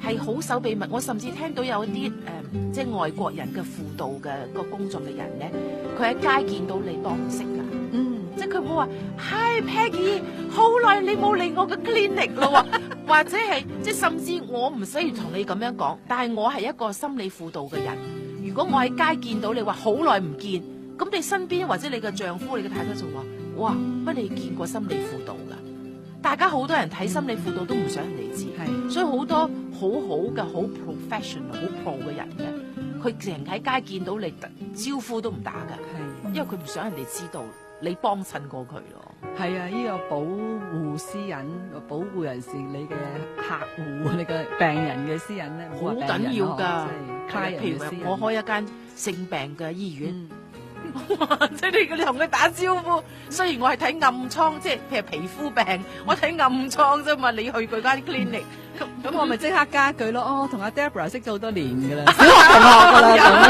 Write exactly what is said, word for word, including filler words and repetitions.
係好守秘密。我甚至聽到有一啲誒、呃，即係外國人嘅輔導嘅個工作嘅人咧，佢喺街見到你當唔識㗎。 嗯， 即係佢會話 Hi Peggy， 好耐你冇嚟我嘅 clinic 咯，或者係即係甚至我唔需要同你咁樣講，但係我係一個心理輔導嘅人。如果我喺街見到你話好耐唔見，咁你身邊或者你嘅丈夫、你嘅太太就話：哇，乜你見過心理輔導㗎？大家好多人睇心理輔導都唔想人哋知， 係， 所以好多好好嘅好 professional 好 pro 嘅人嘅，佢成日喺街見到你招呼都唔打㗎， 係， 因為佢唔想人哋知道你幫襯過佢咯。 係啊，呢、這個保護私隱、保護人士，你嘅客戶、你嘅病人嘅私隱咧， 好緊要㗎。 即係譬如我開一間性病嘅醫院。 嗯即係你同佢打招呼，雖然我係睇暗瘡，即係譬如皮膚病，我睇暗瘡啫嘛。你去佢間 clinic， 咁我咪即刻加句咯。哦，同阿 Deborah 識咗好多年噶啦，小學同學噶啦。